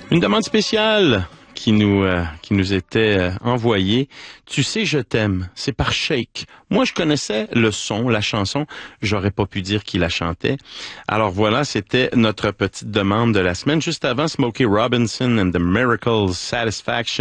Une demande spéciale qui nous était envoyée. Tu sais, je t'aime. C'est par Shake. Moi, je connaissais le son, la chanson. J'aurais pas pu dire qui la chantait. Alors voilà, c'était notre petite demande de la semaine. Juste avant, Smokey Robinson and the Miracles Satisfaction.